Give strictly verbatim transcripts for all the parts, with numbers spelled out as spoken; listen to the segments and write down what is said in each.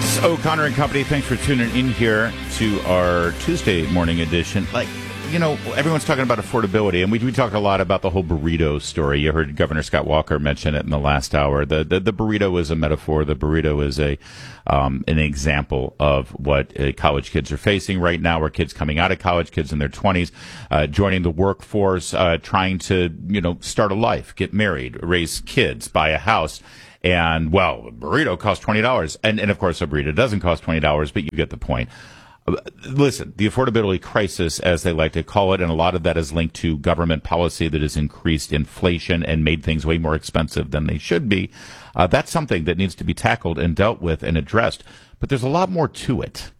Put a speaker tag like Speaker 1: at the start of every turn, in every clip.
Speaker 1: It's O'Connor and Company. Thanks for tuning in here to our Tuesday morning edition. Like, you know, everyone's talking about affordability, and we, we talk a lot about the whole burrito story. You heard Governor Scott Walker mention it in the last hour. The the, the burrito is a metaphor. The burrito is a um, an example of what uh, college kids are facing right now, or kids coming out of college, kids in their twenties, uh, joining the workforce, uh, trying to, you know, start a life, get married, raise kids, buy a house. And, well, a burrito costs twenty dollars. And, and, of course, a burrito doesn't cost twenty dollars, but you get the point. Listen, the affordability crisis, as they like to call it, and a lot of that is linked to government policy that has increased inflation and made things way more expensive than they should be. Uh, that's something that needs to be tackled and dealt with and addressed. But there's a lot more to it.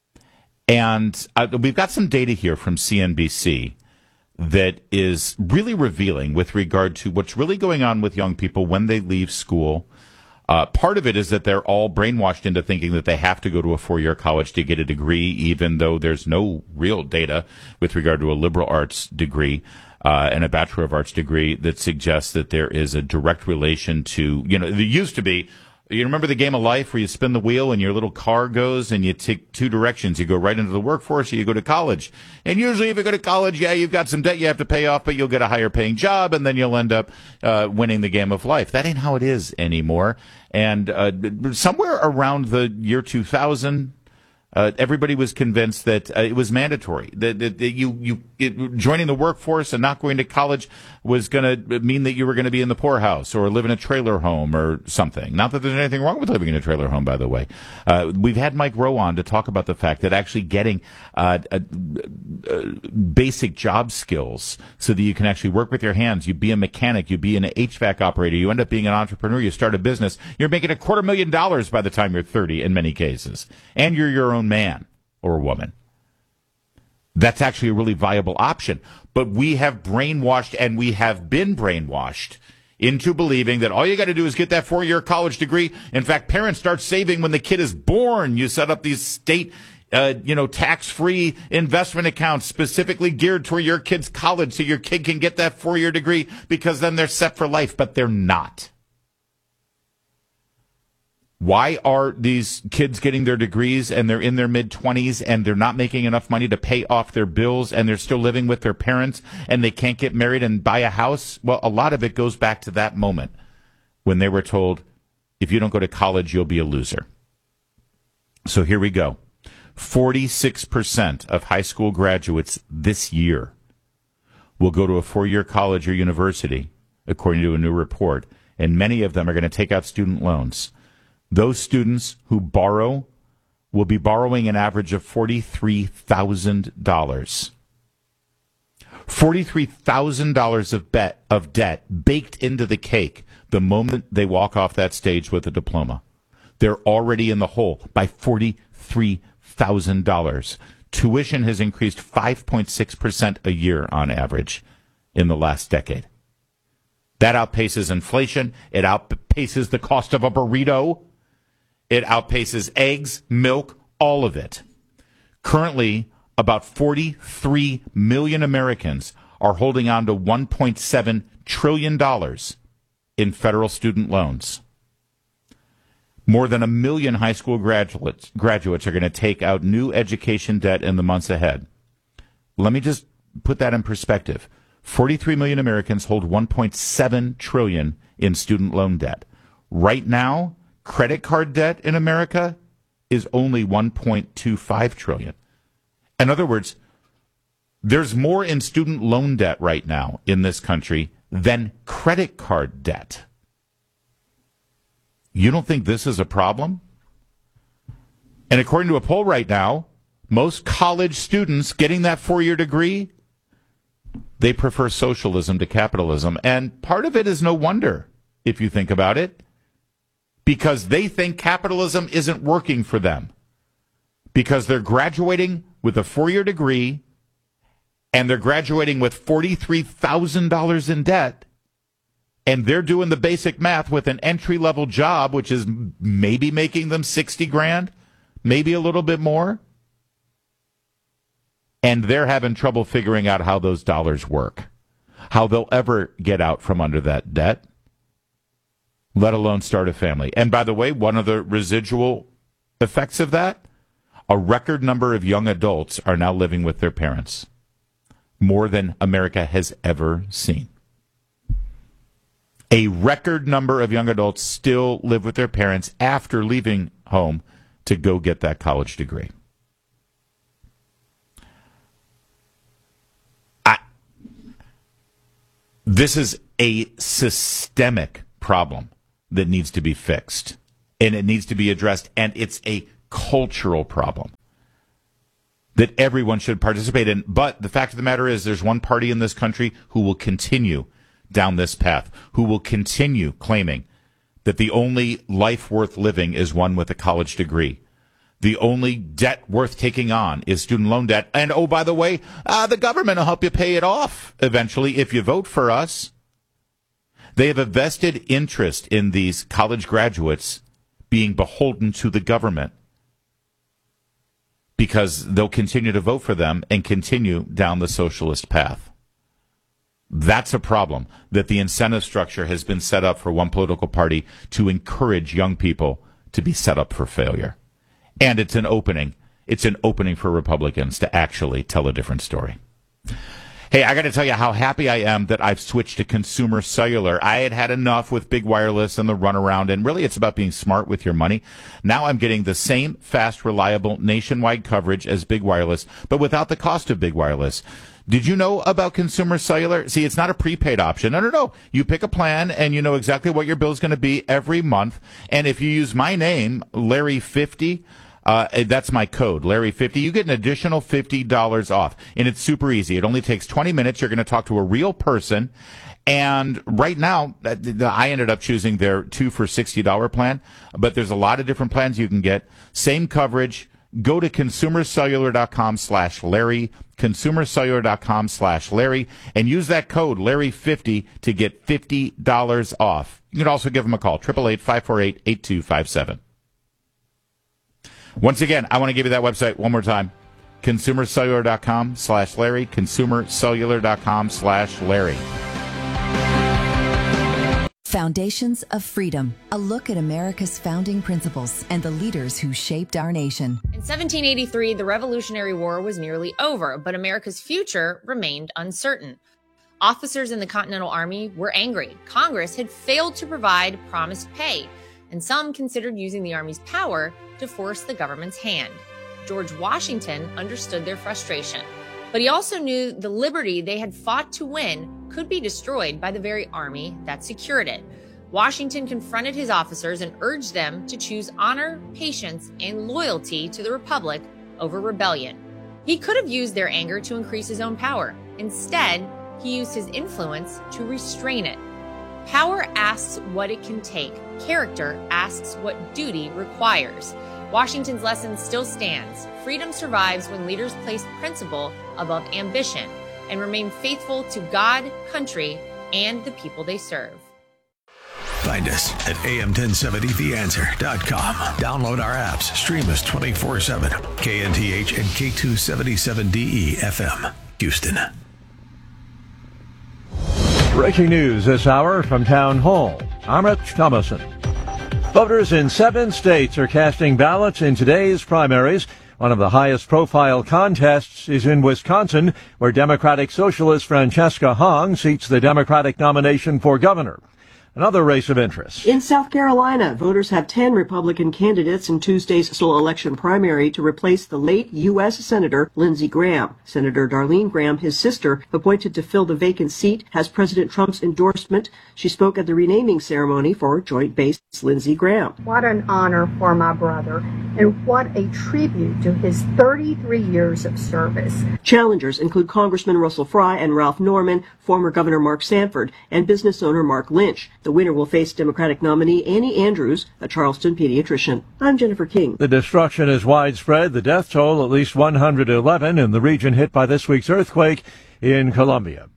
Speaker 1: And uh, we've got some data here from C N B C that is really revealing with regard to what's really going on with young people when they leave school. Uh, part of it is that they're all brainwashed into thinking that they have to go to a four-year college to get a degree, even though there's no real data with regard to a liberal arts degree uh, and a Bachelor of Arts degree that suggests that there is a direct relation to, you know, there used to be, you remember the game of life where you spin the wheel and your little car goes and you take two directions. You go right into the workforce or you go to college. And usually if you go to college, yeah, you've got some debt you have to pay off, but you'll get a higher paying job and then you'll end up uh, winning the game of life. That ain't how it is anymore. And uh, somewhere around the year two thousand, Uh, everybody was convinced that uh, it was mandatory, that, that, that you, you it, joining the workforce and not going to college was going to mean that you were going to be in the poorhouse or live in a trailer home or something. Not that there's anything wrong with living in a trailer home, by the way. Uh, we've had Mike Rowe on to talk about the fact that actually getting uh, uh, uh, basic job skills so that you can actually work with your hands, you be a mechanic, you be an H V A C operator, you end up being an entrepreneur, you start a business, you're making a quarter million dollars by the time you're thirty in many cases. And you're your own man or woman. That's actually a really viable option. But we have brainwashed, and we have been brainwashed into believing that all you got to do is get that four-year college degree. In fact, parents start saving when the kid is born. You set up these state, uh, you know, tax-free investment accounts specifically geared toward your kid's college so your kid can get that four-year degree because then they're set for life. But they're not. Why are these kids getting their degrees and they're in their mid-twenties and they're not making enough money to pay off their bills and they're still living with their parents and they can't get married and buy a house? Well, a lot of it goes back to that moment when they were told, if you don't go to college, you'll be a loser. So here we go. forty-six percent of high school graduates this year will go to a four-year college or university, according to a new report, and many of them are going to take out student loans. Those students who borrow will be borrowing an average of forty-three thousand dollars. forty-three thousand dollars of, bet, of debt baked into the cake the moment they walk off that stage with a diploma. They're already in the hole by forty-three thousand dollars. Tuition has increased five point six percent a year on average in the last decade. That outpaces inflation. It outpaces the cost of a burrito. It outpaces eggs, milk, all of it. Currently, about forty-three million Americans are holding on to one point seven trillion dollars in federal student loans. More than a million high school graduates, graduates are going to take out new education debt in the months ahead. Let me just put that in perspective. forty-three million Americans hold one point seven trillion dollars in student loan debt. Right now, credit card debt in America is only one point two five trillion dollars. In other words, there's more in student loan debt right now in this country than credit card debt. You don't think this is a problem? And according to a poll right now, most college students getting that four-year degree, they prefer socialism to capitalism. And part of it is no wonder, if you think about it, because they think capitalism isn't working for them. Because they're graduating with a four-year degree, and they're graduating with forty-three thousand dollars in debt, and they're doing the basic math with an entry-level job, which is maybe making them sixty grand, maybe a little bit more. And they're having trouble figuring out how those dollars work, how they'll ever get out from under that debt, let alone start a family. And by the way, one of the residual effects of that, a record number of young adults are now living with their parents, more than America has ever seen. A record number of young adults still live with their parents after leaving home to go get that college degree. I, this is a systemic problem that needs to be fixed, and it needs to be addressed, and it's a cultural problem that everyone should participate in. But the fact of the matter is there's one party in this country who will continue down this path, who will continue claiming that the only life worth living is one with a college degree. The only debt worth taking on is student loan debt. And, oh, by the way, uh, the government will help you pay it off eventually if you vote for us. They have a vested interest in these college graduates being beholden to the government, because they'll continue to vote for them and continue down the socialist path. That's a problem, that the incentive structure has been set up for one political party to encourage young people to be set up for failure. And it's an opening. It's an opening for Republicans to actually tell a different story. Hey, I got to tell you how happy I am that I've switched to Consumer Cellular. I had had enough with big wireless and the runaround, and really it's about being smart with your money. Now I'm getting the same fast, reliable, nationwide coverage as big wireless, but without the cost of big wireless. Did you know about Consumer Cellular? See, it's not a prepaid option. No, no, no. You pick a plan, and you know exactly what your bill is going to be every month. And if you use my name, Larry fifty, Uh, that's my code, Larry fifty. You get an additional fifty dollars off, and it's super easy. It only takes twenty minutes. You're going to talk to a real person, and right now, I ended up choosing their two for sixty dollars plan, but there's a lot of different plans you can get. Same coverage. Go to consumercellular.com slash Larry, consumercellular.com slash Larry, and use that code, Larry fifty, to get fifty dollars off. You can also give them a call, eight eight eight, five four eight, eight two five seven. Once again, I want to give you that website one more time. consumercellular.com slash Larry. consumercellular.com slash Larry.
Speaker 2: Foundations of Freedom. A look at America's founding principles and the leaders who shaped our nation.
Speaker 3: In seventeen eighty-three, the Revolutionary War was nearly over, but America's future remained uncertain. Officers in the Continental Army were angry. Congress had failed to provide promised pay, and some considered using the Army's power to force the government's hand. George Washington understood their frustration, but he also knew the liberty they had fought to win could be destroyed by the very army that secured it. Washington confronted his officers and urged them to choose honor, patience, and loyalty to the Republic over rebellion. He could have used their anger to increase his own power. Instead, he used his influence to restrain it. Power asks what it can take. Character asks what duty requires. Washington's lesson still stands. Freedom survives when leaders place principle above ambition and remain faithful to God, country, and the people they serve.
Speaker 4: Find us at A M ten seventy the answer dot com. Download our apps. Stream us twenty-four seven. K N T H and K two seventy-seven D E F M, Houston.
Speaker 5: Breaking news this hour from Town Hall. I'm Rich Thomason. Voters in seven states are casting ballots in today's primaries. One of the highest profile contests is in Wisconsin, where Democratic Socialist Francesca Hong seats the Democratic nomination for governor. Another race of interest.
Speaker 6: In South Carolina, voters have ten Republican candidates in Tuesday's special election primary to replace the late U S Senator Lindsey Graham. Senator Darlene Graham, his sister, appointed to fill the vacant seat, has President Trump's endorsement. She spoke at the renaming ceremony for Joint Base Lindsey Graham.
Speaker 7: What an honor for my brother, and what a tribute to his thirty-three years of service.
Speaker 6: Challengers include Congressman Russell Fry and Ralph Norman, former Governor Mark Sanford, and business owner Mark Lynch. The winner will face Democratic nominee Annie Andrews, a Charleston pediatrician. I'm Jennifer King.
Speaker 5: The destruction is widespread. The death toll at least one hundred eleven in the region hit by this week's earthquake in Colombia.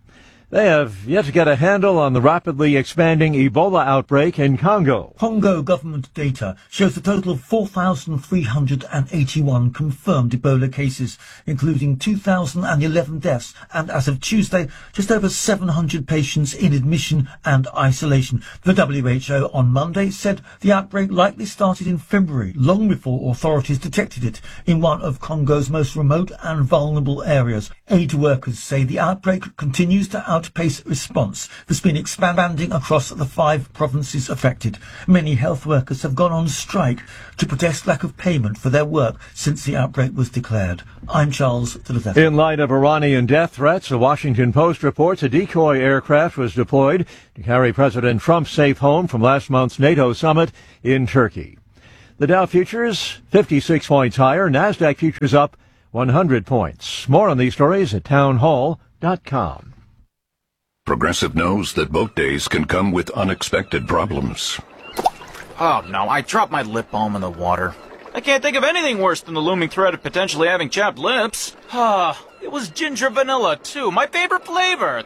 Speaker 5: They have yet to get a handle on the rapidly expanding Ebola outbreak in Congo.
Speaker 8: Congo government data shows a total of four thousand three hundred eighty-one confirmed Ebola cases, including two thousand eleven deaths, and as of Tuesday, just over seven hundred patients in admission and isolation. The W H O on Monday said the outbreak likely started in February, long before authorities detected it in one of Congo's most remote and vulnerable areas. Aid workers say the outbreak continues to outpace response that's been expanding across the five provinces affected. Many health workers have gone on strike to protest lack of payment for their work since the outbreak was declared. I'm Charles Delevette.
Speaker 5: In light of Iranian death threats, the Washington Post reports a decoy aircraft was deployed to carry President Trump safe home from last month's NATO summit in Turkey. The Dow futures fifty-six points higher, NASDAQ futures up one hundred points. More on these stories at townhall dot com.
Speaker 9: Progressive knows that boat days can come with unexpected problems.
Speaker 10: Oh no, I dropped my lip balm in the water. I can't think of anything worse than the looming threat of potentially having chapped lips. Ah, it was ginger vanilla too, my favorite flavor.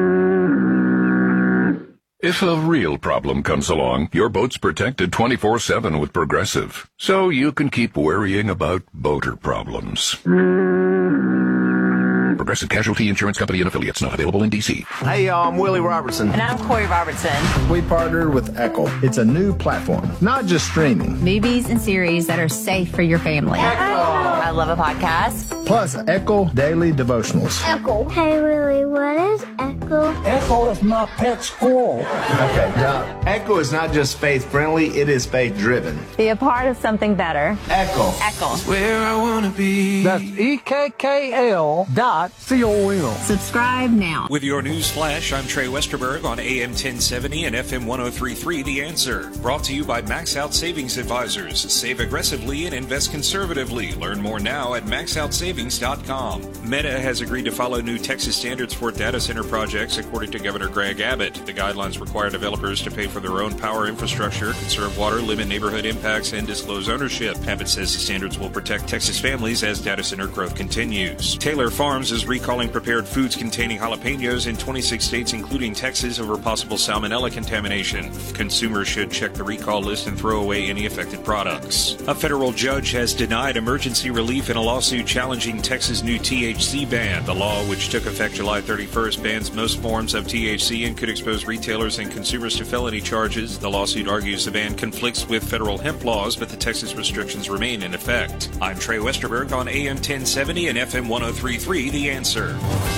Speaker 9: If a real problem comes along, your boat's protected twenty-four seven with Progressive, so you can keep worrying about boater problems. Progressive Casualty Insurance Company and Affiliates, not available in D C.
Speaker 11: Hey, y'all, I'm Willie Robertson.
Speaker 12: And I'm Corey Robertson.
Speaker 11: We partnered with Echo. It's a new platform, not just streaming.
Speaker 12: Movies and series that are safe for your family. Echo. I love a podcast.
Speaker 11: Plus, Echo Daily Devotionals.
Speaker 13: Echo. Hey, Willie, what is Echo?
Speaker 8: Echo is not pet squirrel.
Speaker 11: Okay, now, Echo is not just faith-friendly, it is faith-driven.
Speaker 12: Be a part of something better.
Speaker 11: Echo.
Speaker 12: Echo.
Speaker 14: Where I want to be.
Speaker 8: That's E K K L dot C O M.
Speaker 12: Subscribe now.
Speaker 15: With your news flash, I'm Trey Westerberg on A M ten seventy and F M one oh three point three The Answer. Brought to you by Max Out Savings Advisors. Save aggressively and invest conservatively. Learn more now at max out savings dot com. Meta has agreed to follow new Texas standards for data center projects, according to Governor Greg Abbott. The guidelines require developers to pay for their own power infrastructure, conserve water, limit neighborhood impacts, and disclose ownership. Abbott says the standards will protect Texas families as data center growth continues. Taylor Farms is recalling prepared foods containing jalapenos in twenty-six states, including Texas, over possible salmonella contamination. Consumers should check the recall list and throw away any affected products. A federal judge has denied emergency relief in a lawsuit challenging Texas' new T H C ban. The law, which took effect July thirty-first, bans most forms of T H C and could expose retailers and consumers to felony charges. The lawsuit argues the ban conflicts with federal hemp laws, but the Texas restrictions remain in effect. I'm Trey Westerberg on A M ten seventy and F M one oh three point three The Answer.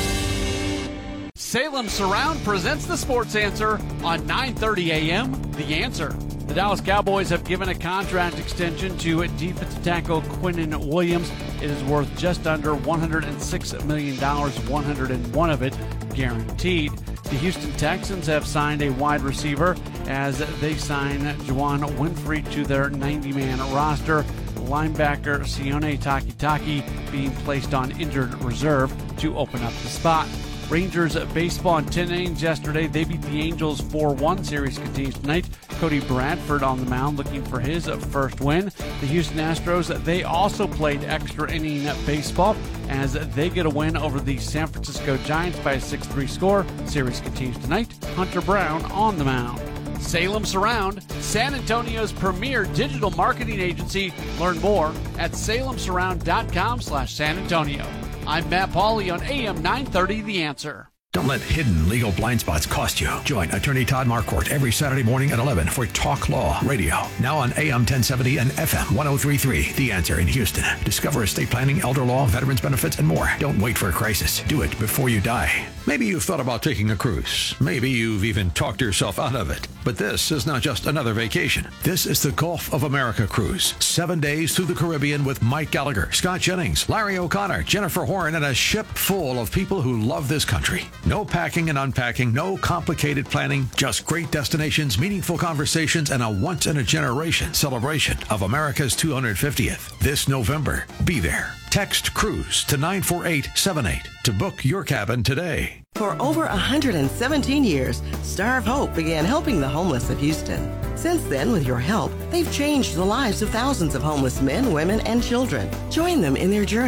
Speaker 16: Salem Surround presents the Sports Answer on nine thirty a.m. The Answer. The Dallas Cowboys have given a contract extension to defensive tackle Quinnen Williams. It is worth just under one hundred six million dollars, one hundred one of it guaranteed. The Houston Texans have signed a wide receiver as they sign Juwan Winfrey to their ninety-man roster. Linebacker Sione Takitaki being placed on injured reserve to open up the spot. Rangers baseball in ten innings yesterday. They beat the Angels four one. Series continues tonight. Cody Bradford on the mound looking for his first win. The Houston Astros, they also played extra inning baseball as they get a win over the San Francisco Giants by a six three score. Series continues tonight. Hunter Brown on the mound. Salem Surround, San Antonio's premier digital marketing agency. Learn more at salem surround dot com slash San Antonio. I'm Matt Pauley on A M nine thirty The Answer.
Speaker 4: Don't let hidden legal blind spots cost you. Join attorney Todd Marquardt every Saturday morning at eleven for Talk Law Radio. Now on A M ten seventy and F M one oh three point three The Answer in Houston. Discover estate planning, elder law, veterans benefits, and more. Don't wait for a crisis. Do it before you die. Maybe you've thought about taking a cruise. Maybe you've even talked yourself out of it. But this is not just another vacation. This is the Gulf of America cruise. Seven days through the Caribbean with Mike Gallagher, Scott Jennings, Larry O'Connor, Jennifer Horn, and a ship full of people who love this country. No packing and unpacking, no complicated planning, just great destinations, meaningful conversations, and a once-in-a-generation celebration of America's two hundred fiftieth. This November, be there. Text CRUISE to nine four eight seven eight to book your cabin today.
Speaker 17: For over one hundred seventeen years, Star of Hope began helping the homeless of Houston. Since then, with your help, they've changed the lives of thousands of homeless men, women, and children. Join them in their journey.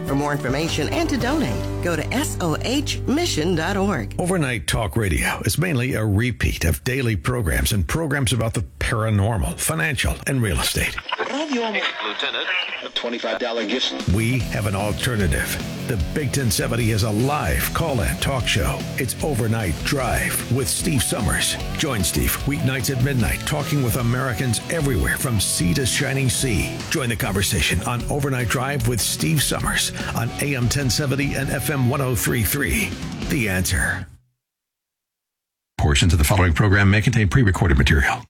Speaker 17: For more information and to donate, go to S O H mission dot org.
Speaker 4: Overnight Talk Radio is mainly a repeat of daily programs and programs about the paranormal, financial, and real estate.
Speaker 18: Lieutenant, a twenty-five dollars gift.
Speaker 4: We have an alternative. The Big ten seventy is a live call-in talk show. It's Overnight Drive with Steve Summers. Join Steve weeknights at midnight, talking with Americans everywhere from sea to shining sea. Join the conversation on Overnight Drive with Steve Summers on A M ten seventy and F M one oh three point three. The Answer. Portions of the following program may contain pre-recorded material.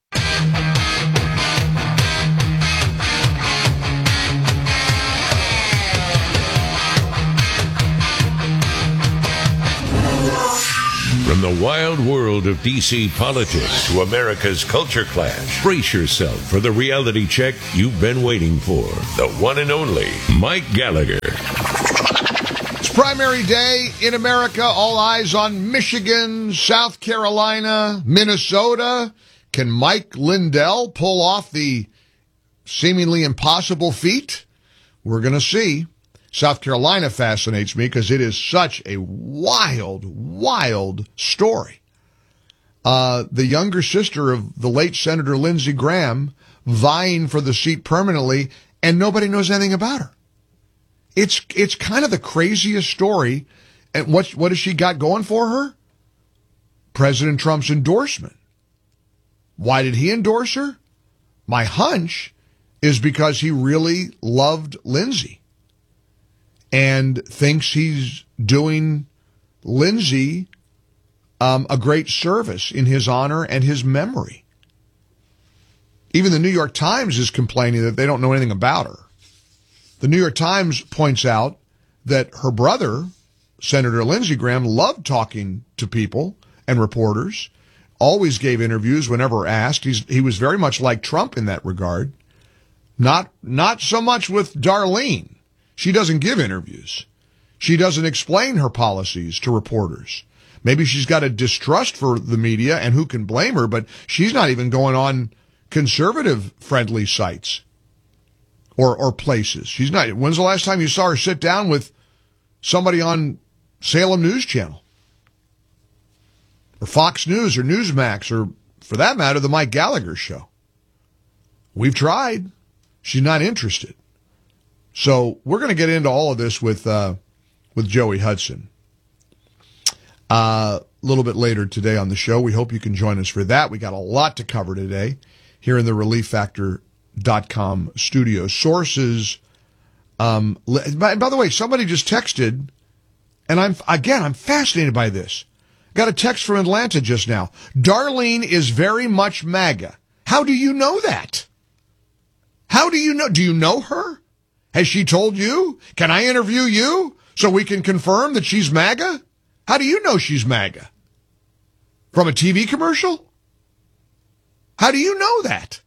Speaker 19: From the wild world of D C politics to America's culture clash, brace yourself for the reality check you've been waiting for. The one and only Mike Gallagher.
Speaker 20: It's primary day in America. All eyes on Michigan, South Carolina, Minnesota. Can Mike Lindell pull off the seemingly impossible feat? We're going to see. South Carolina fascinates me because it is such a wild, wild story. Uh, the younger sister of the late Senator Lindsey Graham vying for the seat permanently, and nobody knows anything about her. It's it's kind of the craziest story. And what, what has she got going for her? President Trump's endorsement. Why did he endorse her? My hunch is because he really loved Lindsey and thinks he's doing Lindsey um, a great service in his honor and his memory. Even the New York Times is complaining that they don't know anything about her. The New York Times points out that her brother, Senator Lindsey Graham, loved talking to people and reporters, always gave interviews whenever asked. He's, he was very much like Trump in that regard. Not, not so much with Darlene. She doesn't give interviews. She doesn't explain her policies to reporters. Maybe she's got a distrust for the media, and who can blame her, but she's not even going on conservative-friendly sites or or places. She's not. When's the last time you saw her sit down with somebody on Salem News Channel or Fox News or Newsmax or, for that matter, the Mike Gallagher Show? We've tried. She's not interested. So we're going to get into all of this with uh, with Joey Hudson uh, a little bit later today on the show. We hope you can join us for that. We got a lot to cover today here in the relief factor dot com studio. Sources, um, by, by the way, somebody just texted, and I'm again, I'm fascinated by this. Got a text from Atlanta just now. Darlene is very much MAGA. How do you know that? How do you know? Do you know her? Has she told you? Can I interview you so we can confirm that she's MAGA? How do you know she's MAGA? From a T V commercial? How do you know that?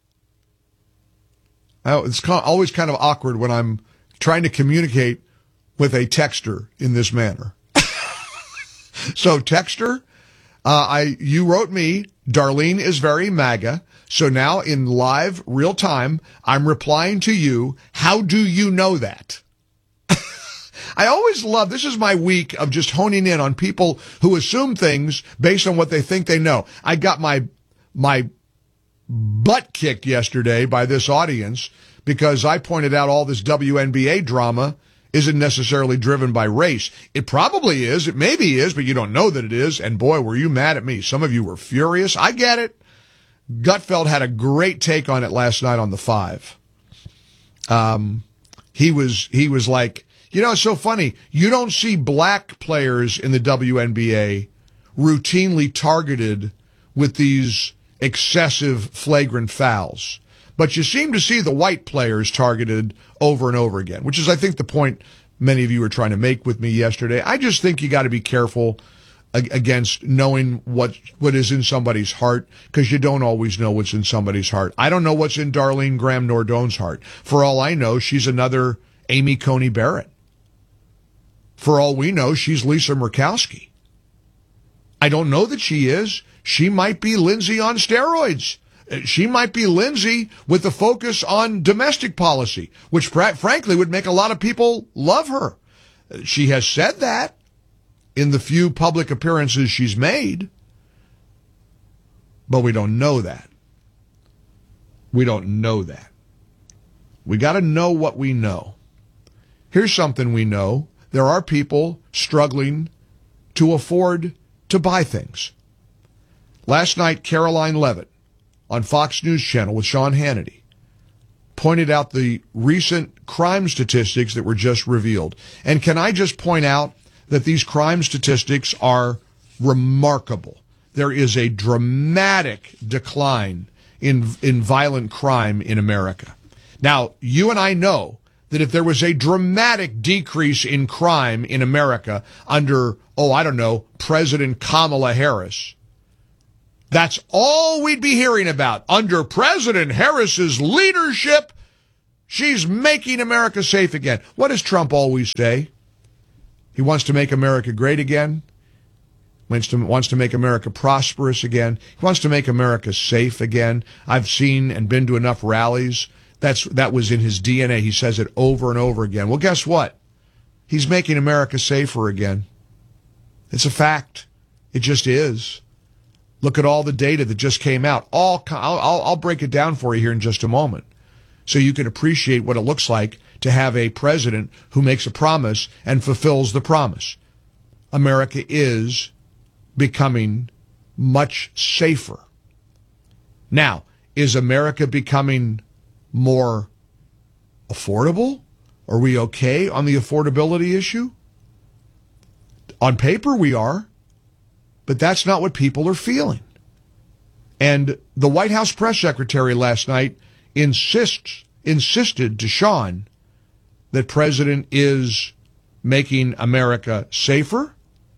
Speaker 20: Oh, it's always kind of awkward when I'm trying to communicate with a texter in this manner. So, texter, uh, I you wrote me, Darlene is very MAGA. So now in live real time, I'm replying to you. How do you know that? I always love, this is my week of just honing in on people who assume things based on what they think they know. I got my, my butt kicked yesterday by this audience because I pointed out all this W N B A drama isn't necessarily driven by race. It probably is. It maybe is, but you don't know that it is. And boy, were you mad at me. Some of you were furious. I get it. Gutfeld had a great take on it last night on the Five. Um, he was, he was like, you know, it's so funny. You don't see black players in the W N B A routinely targeted with these excessive flagrant fouls, but you seem to see the white players targeted over and over again, which is, I think, the point many of you were trying to make with me yesterday. I just think you got to be careful against knowing what what is in somebody's heart, because you don't always know what's in somebody's heart. I don't know what's in Darlene Graham Nordone's heart. For all I know, she's another Amy Coney Barrett. For all we know, she's Lisa Murkowski. I don't know that she is. She might be Lindsey on steroids. She might be Lindsey with the focus on domestic policy, which frankly would make a lot of people love her. she has said that in the few public appearances she's made, but we don't know that. We don't know that. We got to know what we know. Here's something we know. There are people struggling to afford to buy things. Last night, Caroline Levitt on Fox News Channel with Sean Hannity pointed out the recent crime statistics that were just revealed. And can I just point out that these crime statistics are remarkable? There is a dramatic decline in in violent crime in America. Now, you and I know that if there was a dramatic decrease in crime in America under, oh, I don't know, President Kamala Harris, that's all we'd be hearing about. Under President Harris's leadership, she's making America safe again. What does Trump always say? He wants to make America great again. Wants to, wants to make America prosperous again. He wants to make America safe again. I've seen and been to enough rallies. That's, that was in his D N A. He says it over and over again. Well, guess what? He's making America safer again. It's a fact. It just is. Look at all the data that just came out. All I'll, I'll, I'll break it down for you here in just a moment so you can appreciate what it looks like to have a president who makes a promise and fulfills the promise. America is becoming much safer. Now, is America becoming more affordable? Are we okay on the affordability issue? On paper, we are. But that's not what people are feeling. And the White House press secretary last night insists, insisted to Sean that President is making America safer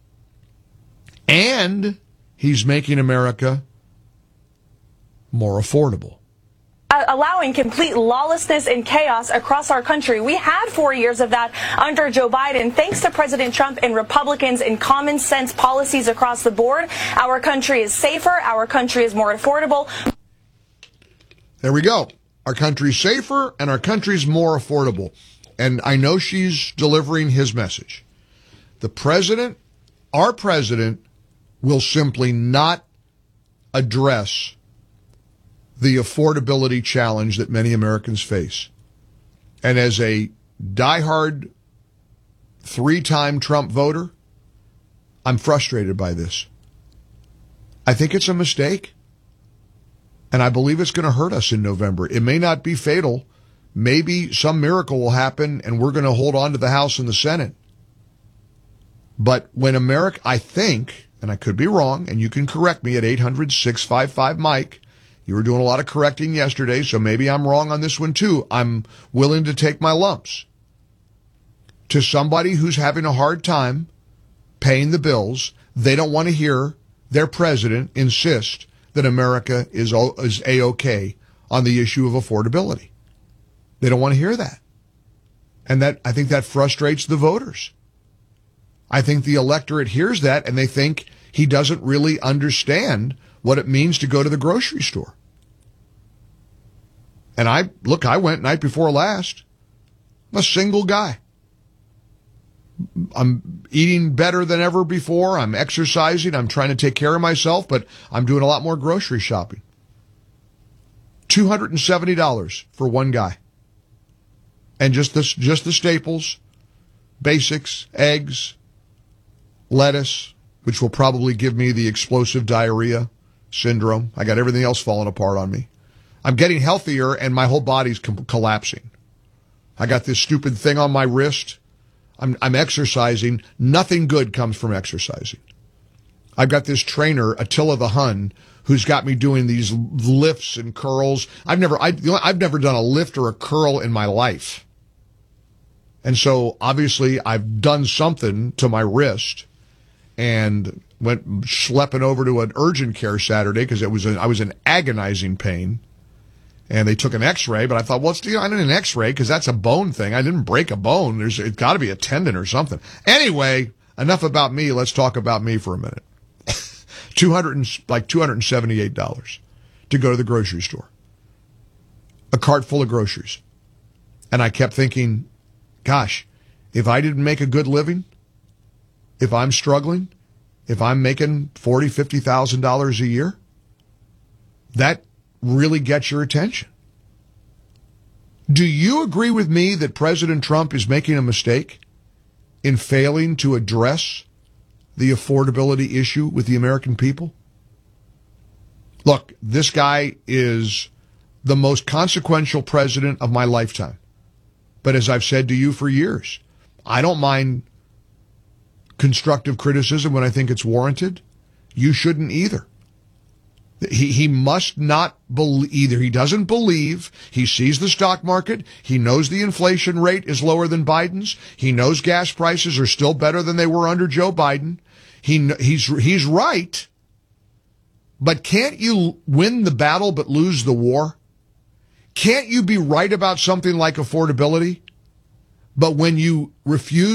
Speaker 20: and he's making America more affordable.
Speaker 21: Allowing complete lawlessness and chaos across our country. We had four years of that under Joe Biden. Thanks to President Trump and Republicans and common sense policies across the board, our country is safer, our country is more affordable.
Speaker 20: There we go. Our country's safer and our country's more affordable. And I know she's delivering his message. The president, our president, will simply not address the affordability challenge that many Americans face. And as a diehard three-time Trump voter, I'm frustrated by this. I think it's a mistake. And I believe it's going to hurt us in November. It may not be fatal. Maybe some miracle will happen and we're going to hold on to the House and the Senate. But when America, I think, and I could be wrong, and you can correct me at eight hundred, six five five, Mike, you were doing a lot of correcting yesterday, so maybe I'm wrong on this one too. I'm willing to take my lumps. To somebody who's having a hard time paying the bills, they don't want to hear their president insist that America is is A-OK on the issue of affordability. They don't want to hear that. And that I think that frustrates the voters. I think the electorate hears that and they think he doesn't really understand what it means to go to the grocery store. And I, look, I went night before last. I'm a single guy. I'm eating better than ever before. I'm exercising. I'm trying to take care of myself, but I'm doing a lot more grocery shopping. two hundred seventy dollars for one guy. And just the, just the staples, basics, eggs, lettuce, which will probably give me the explosive diarrhea syndrome. I got everything else falling apart on me. I'm getting healthier and my whole body's com- collapsing. I got this stupid thing on my wrist. I'm, I'm exercising. Nothing good comes from exercising. I've got this trainer, Attila the Hun, who's got me doing these lifts and curls. I've never, I, you know, I've never done a lift or a curl in my life. And so obviously I've done something to my wrist and went schlepping over to an urgent care Saturday because it was a, I was in agonizing pain. And they took an x-ray, but I thought, well, it's, you know, I didn't an x-ray because that's a bone thing. I didn't break a bone. There's, it's got to be a tendon or something. Anyway, enough about me. Let's talk about me for a minute. two hundred, like two hundred seventy-eight dollars to go to the grocery store. A cart full of groceries. And I kept thinking, gosh, if I didn't make a good living, if I'm struggling, if I'm making forty thousand dollars, fifty thousand dollars a year, that really gets your attention. Do you agree with me that President Trump is making a mistake in failing to address the affordability issue with the American people? Look, this guy is the most consequential president of my lifetime. But as I've said to you for years, I don't mind constructive criticism when I think it's warranted. You shouldn't either. He he must not believe, either he doesn't believe, he sees the stock market, he knows the inflation rate is lower than Biden's, he knows gas prices are still better than they were under Joe Biden. He he's he's right. But can't you win the battle but lose the war? Can't you be right about something like affordability, but when you refuse